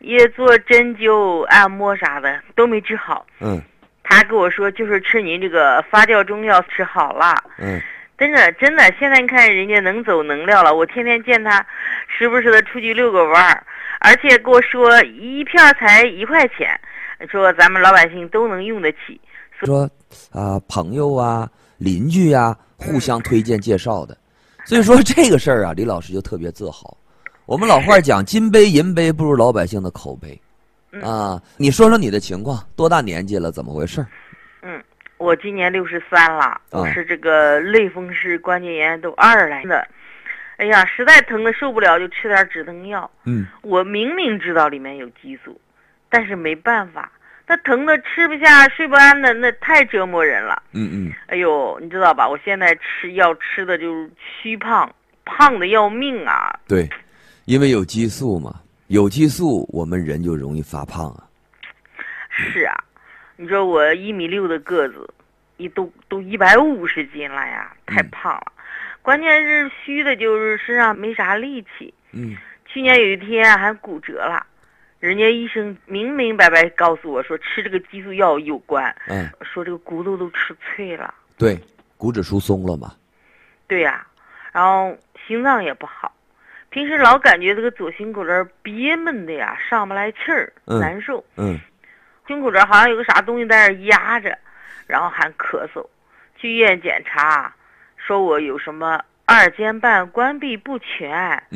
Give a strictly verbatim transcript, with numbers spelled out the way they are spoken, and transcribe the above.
也做针灸、按摩啥的都没治好。 嗯， 他跟我说就是吃您这个发酵中药吃好了。 嗯， 真的真的，现在你看人家能走能撂了，我天天见他，时不时的出去遛个弯儿，而且跟我说一片才一块钱，说咱们老百姓都能用得起。 说啊、朋友啊、邻居呀、互相推荐介绍的，所以说这个事儿啊，李老师就特别自豪。我们老话讲，金杯银杯不如老百姓的口碑啊。你说说你的情况，多大年纪了？怎么回事？ 嗯，我今年六十三了，我是这个类风湿关节炎都二来的。哎呀，实在疼的受不了，就吃点止疼药。 嗯， 我明明知道里面有激素，但是没办法，他疼的吃不下、睡不安的，那太折磨人了。 嗯嗯。 哎呦，你知道吧？我现在吃药吃的就是虚胖，胖的要命啊。 对，因为有激素嘛，有激素我们人就容易发胖啊。 是啊，你说我一米六的个子，一都都一百五十斤了呀，太胖了。嗯、关键是虚的，就是身上没啥力气。 嗯。 去年有一天还骨折了，人家医生明明白白告诉我说吃这个激素药有关。 嗯。 说这个骨头都吃脆了。 对，骨质疏松了嘛。 对呀、啊，然后心脏也不好。平时老感觉这个左心口这儿憋闷的呀，上不来气儿， 嗯、 难受。 嗯， 胸口这儿好像有个啥东西在那压着，然后还咳嗽。去医院检查，说我有什么二尖瓣关闭不全。